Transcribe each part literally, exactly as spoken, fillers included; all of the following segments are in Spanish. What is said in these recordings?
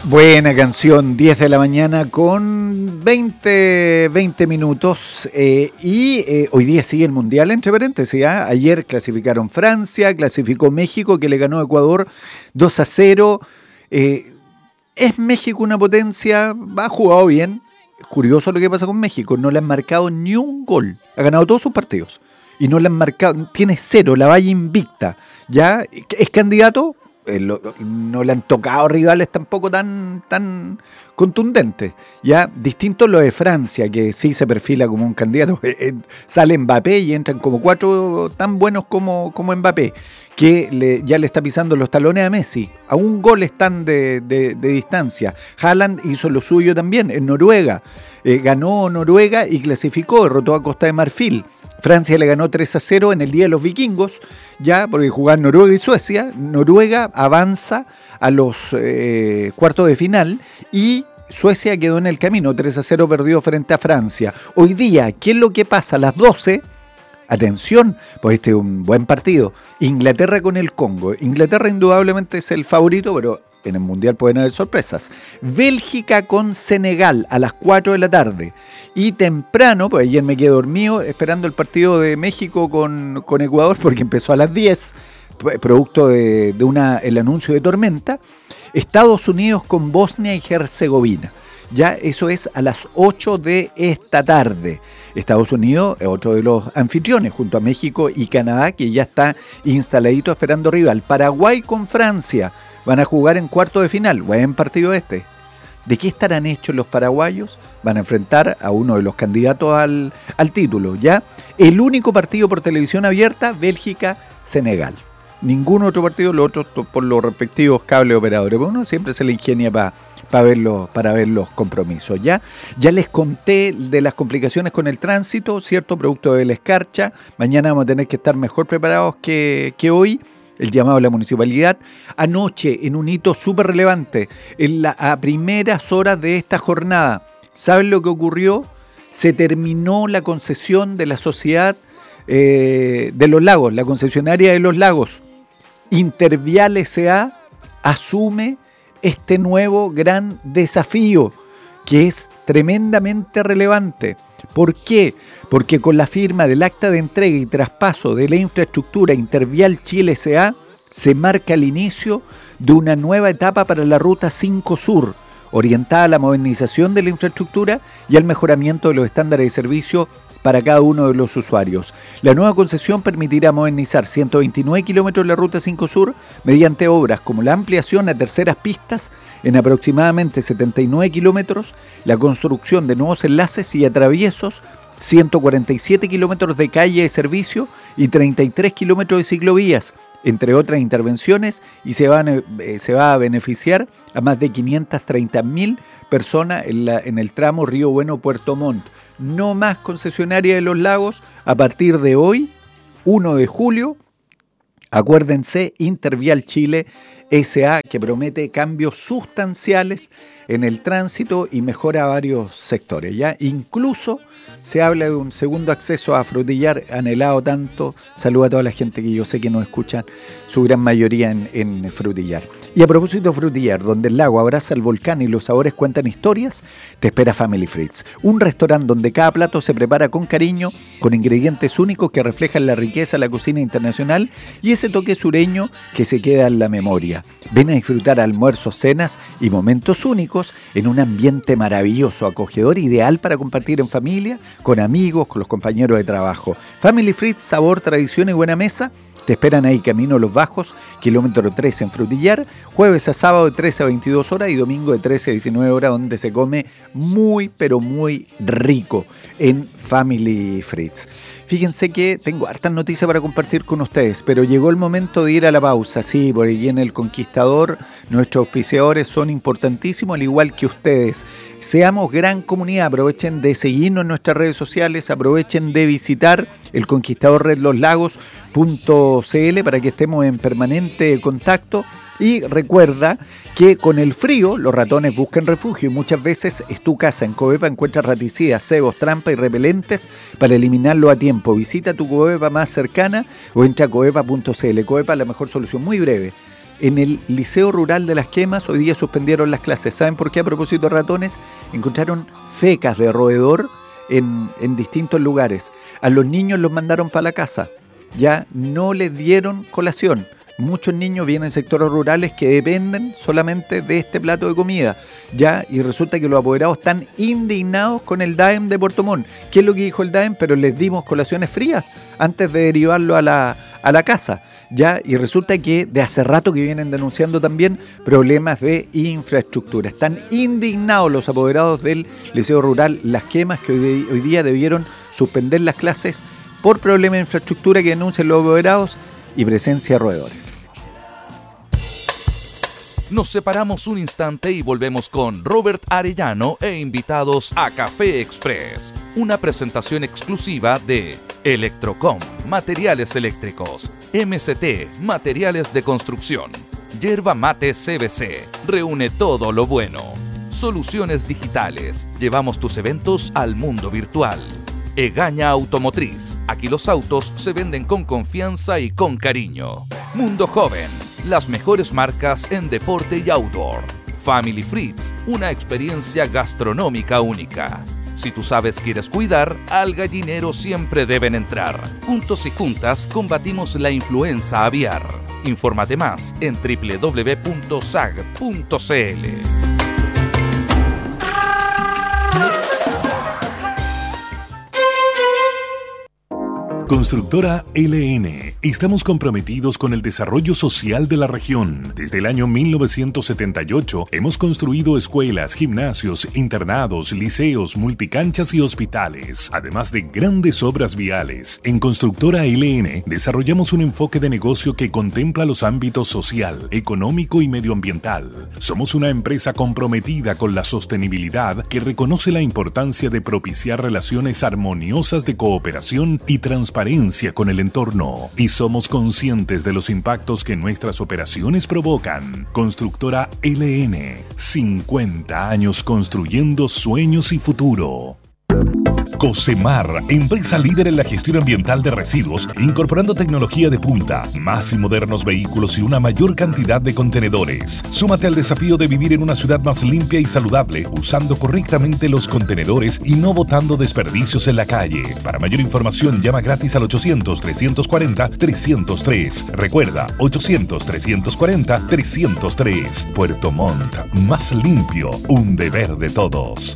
Buena canción, diez de la mañana con veinte, veinte minutos eh, y eh, hoy día sigue el Mundial, entre paréntesis. ¿eh? Ayer clasificaron Francia, clasificó México que le ganó a Ecuador dos a cero. Eh, ¿Es México una potencia? Ha jugado bien. Es curioso lo que pasa con México, no le han marcado ni un gol. Ha ganado todos sus partidos y no le han marcado, tiene cero, la valla invicta. ¿Ya? ¿Es candidato? Eh, lo, no le han tocado rivales tampoco tan, tan contundentes. Ya, distinto lo de Francia, que sí se perfila como un candidato. Eh, eh, sale Mbappé y entran como cuatro tan buenos como, como Mbappé, que le, ya le está pisando los talones a Messi. A un gol están de, de, de distancia. Haaland hizo lo suyo también en Noruega. Eh, ganó Noruega y clasificó, derrotó a Costa de Marfil. Francia le ganó tres a cero en el Día de los Vikingos, ya porque jugaban Noruega y Suecia. Noruega avanza a los eh, cuartos de final y Suecia quedó en el camino. tres a cero perdió frente a Francia. Hoy día, ¿qué es lo que pasa? A las doce, atención, pues este es un buen partido. Inglaterra con el Congo. Inglaterra indudablemente es el favorito, pero en el Mundial pueden haber sorpresas. Bélgica con Senegal a las cuatro de la tarde. Y temprano, pues ayer me quedé dormido esperando el partido de México con, con Ecuador porque empezó a las diez, producto de, de una, el anuncio de tormenta. Estados Unidos con Bosnia y Herzegovina. Ya eso es a las ocho de esta tarde. Estados Unidos es otro de los anfitriones junto a México y Canadá, que ya está instaladito esperando rival. Paraguay con Francia van a jugar en cuarto de final. Buen partido este. ¿De qué estarán hechos los paraguayos? Van a enfrentar a uno de los candidatos al, al título, ¿ya? El único partido por televisión abierta, Bélgica-Senegal. Ningún otro partido, los otros por los respectivos cable operadores. Pero uno siempre se le ingenia para pa verlo, para ver los compromisos, ¿ya? Ya les conté de las complicaciones con el tránsito, ¿cierto? Producto de la escarcha. Mañana vamos a tener que estar mejor preparados que, que hoy. El llamado a la municipalidad. Anoche, en un hito súper relevante, en la, a primeras horas de esta jornada, ¿saben lo que ocurrió? Se terminó la concesión de la sociedad eh, de los lagos, la concesionaria de los lagos. Intervial S A asume este nuevo gran desafío, que es tremendamente relevante. ¿Por qué? Porque con la firma del acta de entrega y traspaso de la infraestructura Intervial Chile S A se marca el inicio de una nueva etapa para la Ruta cinco Sur, orientada a la modernización de la infraestructura y al mejoramiento de los estándares de servicio para cada uno de los usuarios. La nueva concesión permitirá modernizar ciento veintinueve kilómetros de la Ruta cinco Sur mediante obras como la ampliación a terceras pistas en aproximadamente setenta y nueve kilómetros, la construcción de nuevos enlaces y atraviesos, ciento cuarenta y siete kilómetros de calle de servicio y treinta y tres kilómetros de ciclovías, entre otras intervenciones, y se, van, eh, se va a beneficiar a más de quinientas treinta mil personas en, la, en el tramo Río Bueno-Puerto Montt. No más concesionaria de los lagos a partir de hoy, primero de julio. Acuérdense, Intervial Chile S A, que promete cambios sustanciales en el tránsito y mejora varios sectores, ¿ya? Incluso se habla de un segundo acceso a Frutillar, anhelado tanto. Saludo a toda la gente que yo sé que nos escuchan, su gran mayoría en, en Frutillar. Y a propósito de Frutillar, donde el lago abraza el volcán y los sabores cuentan historias, te espera Family Fritz, un restaurante donde cada plato se prepara con cariño, con ingredientes únicos que reflejan la riqueza de la cocina internacional y ese toque sureño que se queda en la memoria. Ven a disfrutar almuerzos, cenas y momentos únicos en un ambiente maravilloso, acogedor, ideal para compartir en familia, con amigos, con los compañeros de trabajo. Family Fritz, sabor, tradición y buena mesa. Te esperan ahí Camino Los Bajos, kilómetro trece en Frutillar, jueves a sábado de trece a veintidós horas y domingo de trece a diecinueve horas, donde se come muy, pero muy rico en Family Fritz. Fíjense que tengo hartas noticias para compartir con ustedes, pero llegó el momento de ir a la pausa. Sí, por ahí en El Conquistador, nuestros auspiciadores son importantísimos, al igual que ustedes. Seamos gran comunidad, aprovechen de seguirnos en nuestras redes sociales, aprovechen de visitar el conquistador red los lagos punto c l para que estemos en permanente contacto. Y recuerda que con el frío los ratones buscan refugio y muchas veces es tu casa. En Covepa encuentras raticidas, cebos, trampas y repelentes para eliminarlo a tiempo. Visita tu Covepa más cercana o entra a covepa punto c l. Covepa es la mejor solución, muy breve. En el Liceo Rural de Las Quemas hoy día suspendieron las clases. ¿Saben por qué? A propósito de ratones, encontraron fecas de roedor en, en distintos lugares. A los niños los mandaron para la casa. Ya no les dieron colación. Muchos niños vienen en sectores rurales que dependen solamente de este plato de comida, ya, y resulta que los apoderados están indignados con el D A E M de Puerto Montt. ¿Qué es lo que dijo el D A E M? Pero les dimos colaciones frías antes de derivarlo a la, a la casa, ya, y resulta que de hace rato que vienen denunciando también problemas de infraestructura. Están indignados los apoderados del Liceo Rural Las Quemas, que hoy, hoy día debieron suspender las clases por problemas de infraestructura que denuncian los apoderados y presencia de roedores. Nos separamos un instante y volvemos con Robert Arellano e invitados a Café Express, una presentación exclusiva de Electrocom, materiales eléctricos, M C T, materiales de construcción, Yerba Mate C B C, reúne todo lo bueno. Soluciones digitales, llevamos tus eventos al mundo virtual. Egaña Automotriz, aquí los autos se venden con confianza y con cariño. Mundo Joven, las mejores marcas en deporte y outdoor. Family Fritz, una experiencia gastronómica única. Si tú sabes quieres cuidar, al gallinero siempre deben entrar. Juntos y juntas combatimos la influenza aviar. Infórmate más en doble u doble u doble u punto sag punto c l. Constructora L N. Estamos comprometidos con el desarrollo social de la región. Desde el año mil novecientos setenta y ocho hemos construido escuelas, gimnasios, internados, liceos, multicanchas y hospitales, además de grandes obras viales. En Constructora L N desarrollamos un enfoque de negocio que contempla los ámbitos social, económico y medioambiental. Somos una empresa comprometida con la sostenibilidad que reconoce la importancia de propiciar relaciones armoniosas de cooperación y transparencia con el entorno, y somos conscientes de los impactos que nuestras operaciones provocan. Constructora L N, cincuenta años construyendo sueños y futuro. Cosemar, empresa líder en la gestión ambiental de residuos, incorporando tecnología de punta, más y modernos vehículos y una mayor cantidad de contenedores. Súmate al desafío de vivir en una ciudad más limpia y saludable, usando correctamente los contenedores y no botando desperdicios en la calle. Para mayor información, llama gratis al ochocientos, trescientos cuarenta, trescientos tres. Recuerda, ochocientos, trescientos cuarenta, trescientos tres. Puerto Montt, más limpio, un deber de todos.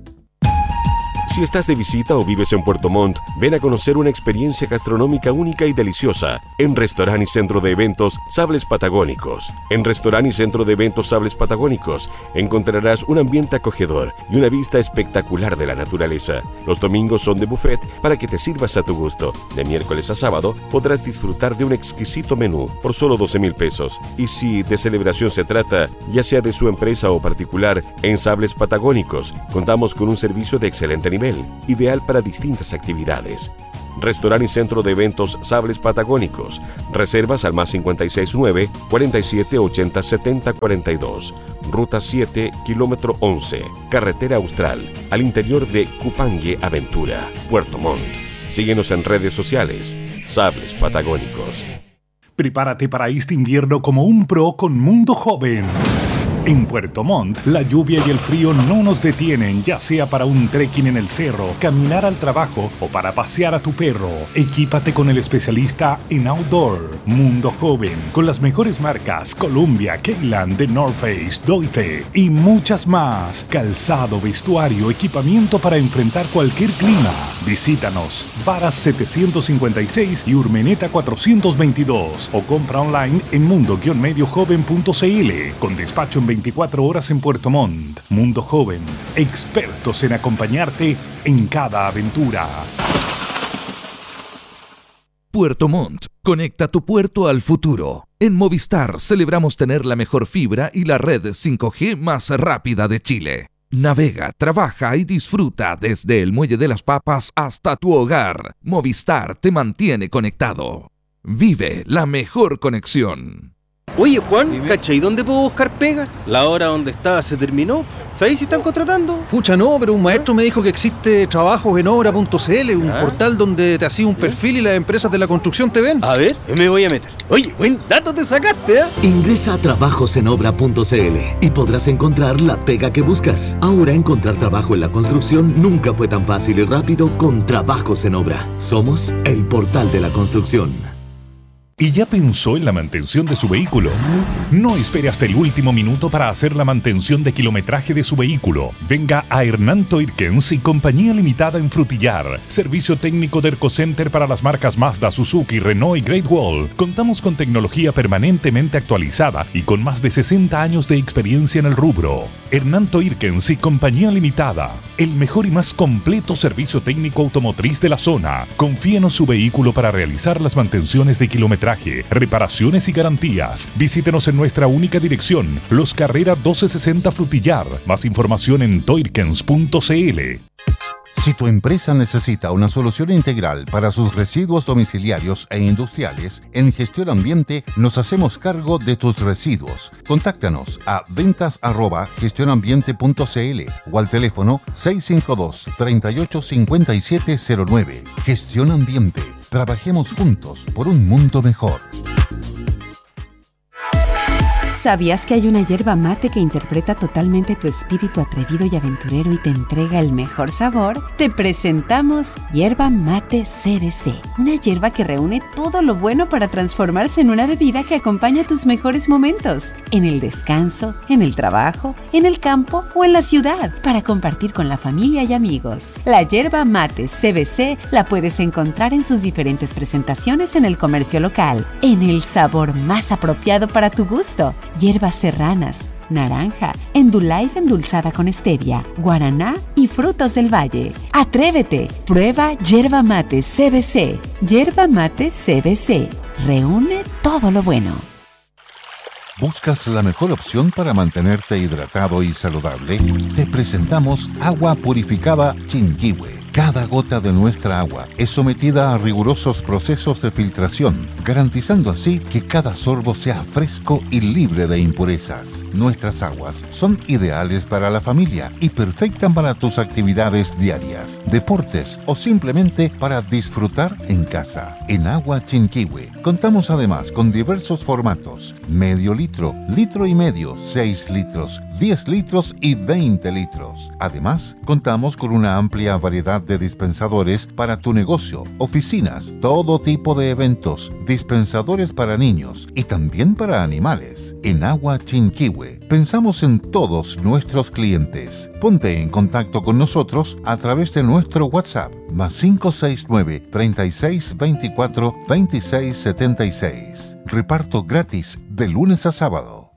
Si estás de visita o vives en Puerto Montt, ven a conocer una experiencia gastronómica única y deliciosa en Restaurant y Centro de Eventos Sables Patagónicos. En Restaurant y Centro de Eventos Sables Patagónicos encontrarás un ambiente acogedor y una vista espectacular de la naturaleza. Los domingos son de buffet para que te sirvas a tu gusto. De miércoles a sábado podrás disfrutar de un exquisito menú por solo doce mil pesos. Y si de celebración se trata, ya sea de su empresa o particular, en Sables Patagónicos contamos con un servicio de excelente nivel, ideal para distintas actividades. Restaurant y Centro de Eventos Sables Patagónicos. Reservas al más cincuenta y seis nueve, cuarenta y siete ochenta setenta cuarenta y dos. Ruta siete, kilómetro once, Carretera Austral, al interior de Cupangue Aventura, Puerto Montt. Síguenos en redes sociales. Sables Patagónicos. Prepárate para este invierno como un pro con Mundo Joven. En Puerto Montt, la lluvia y el frío no nos detienen, ya sea para un trekking en el cerro, caminar al trabajo o para pasear a tu perro. Equípate con el especialista en outdoor, Mundo Joven, con las mejores marcas Columbia, Keyland, The North Face, Doite y muchas más. Calzado, vestuario, equipamiento para enfrentar cualquier clima. Visítanos, Varas setecientos cincuenta y seis y Urmeneta cuatrocientos veintidós o compra online en mundo guion medio joven punto c l con despacho en veinticuatro horas en Puerto Montt. Mundo Joven, expertos en acompañarte en cada aventura. Puerto Montt, conecta tu puerto al futuro. En Movistar celebramos tener la mejor fibra y la red cinco G más rápida de Chile. Navega, trabaja y disfruta desde el Muelle de las Papas hasta tu hogar. Movistar te mantiene conectado. Vive la mejor conexión. Oye, Juan, Dime. ¿cachai? ¿Dónde puedo buscar pega? La hora donde estaba se terminó. ¿Sabéis si están contratando? Pucha, no, pero un maestro me dijo que existe trabajos en obra punto c l, un ¿Ah? portal donde te hacía un perfil y las empresas de la construcción te ven. A ver, me voy a meter. Oye, buen dato te sacaste, ¿eh? Ingresa a trabajos en obra punto c l y podrás encontrar la pega que buscas. Ahora encontrar trabajo en la construcción nunca fue tan fácil y rápido con Trabajos en Obra. Somos el portal de la construcción. ¿Y ya pensó en la mantención de su vehículo? No espere hasta el último minuto para hacer la mantención de kilometraje de su vehículo. Venga a Hernán Toirkens y Compañía Limitada en Frutillar. Servicio técnico de Ercocenter para las marcas Mazda, Suzuki, Renault y Great Wall. Contamos con tecnología permanentemente actualizada y con más de sesenta años de experiencia en el rubro. Hernán Toirkens y Compañía Limitada. El mejor y más completo servicio técnico automotriz de la zona. Confíenos su vehículo para realizar las mantenciones de kilometraje, reparaciones y garantías. Visítenos en nuestra única dirección, Los Carrera doce sesenta Frutillar. Más información en toirkens punto c l. Si tu empresa necesita una solución integral para sus residuos domiciliarios e industriales, en Gestión Ambiente nos hacemos cargo de tus residuos. Contáctanos a ventas arroba gestionambiente punto c l o al teléfono seis cinco dos, tres ocho cinco siete cero nueve. Gestión Ambiente. Trabajemos juntos por un mundo mejor. ¿Sabías que hay una yerba mate que interpreta totalmente tu espíritu atrevido y aventurero y te entrega el mejor sabor? Te presentamos Yerba Mate C B C, una yerba que reúne todo lo bueno para transformarse en una bebida que acompaña tus mejores momentos, en el descanso, en el trabajo, en el campo o en la ciudad, para compartir con la familia y amigos. La Yerba Mate C B C la puedes encontrar en sus diferentes presentaciones en el comercio local, en el sabor más apropiado para tu gusto. Hierbas serranas, naranja, Endullife endulzada con stevia, guaraná y frutos del valle. ¡Atrévete! Prueba Yerba Mate C B C. Yerba Mate C B C. Reúne todo lo bueno. ¿Buscas la mejor opción para mantenerte hidratado y saludable? Te presentamos Agua Purificada Chinquihue. Cada gota de nuestra agua es sometida a rigurosos procesos de filtración, garantizando así que cada sorbo sea fresco y libre de impurezas. Nuestras aguas son ideales para la familia y perfectas para tus actividades diarias, deportes o simplemente para disfrutar en casa. En Agua Chinquihue contamos además con diversos formatos: medio litro, litro y medio, seis litros, diez litros y veinte litros. Además, contamos con una amplia variedad de dispensadores para tu negocio, oficinas, todo tipo de eventos, dispensadores para niños y también para animales. En Agua Chinquihue pensamos en todos nuestros clientes. Ponte en contacto con nosotros a través de nuestro WhatsApp más cinco seis nueve, treinta y seis, veinticuatro, veintiséis setenta y seis. Reparto gratis de lunes a sábado.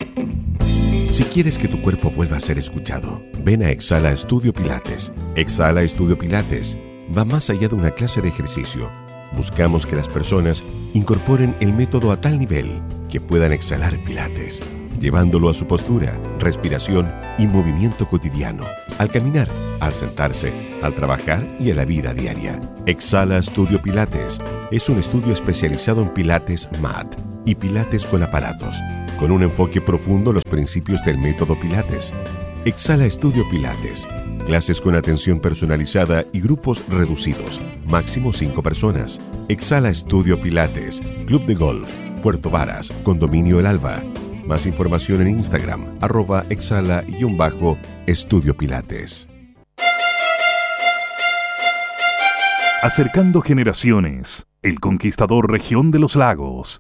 Si quieres que tu cuerpo vuelva a ser escuchado, ven a Exhala Estudio Pilates. Exhala Estudio Pilates va más allá de una clase de ejercicio. Buscamos que las personas incorporen el método a tal nivel que puedan exhalar Pilates, llevándolo a su postura, respiración y movimiento cotidiano, al caminar, al sentarse, al trabajar y a la vida diaria. Exhala Estudio Pilates es un estudio especializado en Pilates Mat y Pilates con aparatos, con un enfoque profundo en los principios del método Pilates. Exhala Estudio Pilates. Clases con atención personalizada y grupos reducidos. Máximo cinco personas. Exhala Estudio Pilates. Club de Golf. Puerto Varas. Condominio El Alba. Más información en Instagram. Arroba exhala-estudio Pilates. Acercando generaciones. El conquistador Región de los Lagos.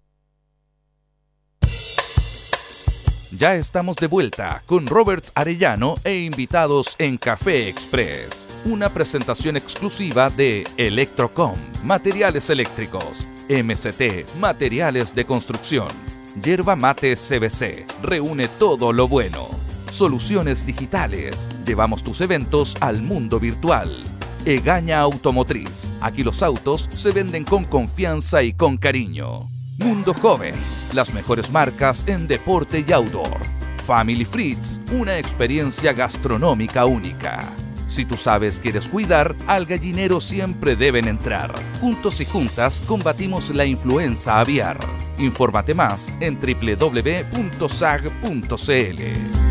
Ya estamos de vuelta con Robert Arellano e invitados en Café Express, una presentación exclusiva de Electrocom, materiales eléctricos, M C T, materiales de construcción, Yerba Mate C B C, reúne todo lo bueno, soluciones digitales, llevamos tus eventos al mundo virtual. Egaña Automotriz, aquí los autos se venden con confianza y con cariño. Mundo Joven, las mejores marcas en deporte y outdoor. Family Fritz, una experiencia gastronómica única. Si tus aves quieres cuidar, al gallinero siempre deben entrar. Juntos y juntas combatimos la influenza aviar. Infórmate más en doble u doble u doble u punto sag punto c l.